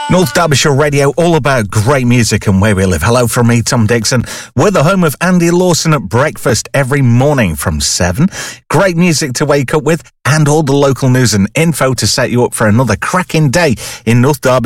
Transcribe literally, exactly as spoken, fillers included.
North Derbyshire Radio, all about great music and where we live. Hello from me, Tom Dixon. We're the home of Andy Lawson at breakfast every morning from seven. Great music to wake up with and all the local news and info to set you up for another cracking day in North Derbyshire.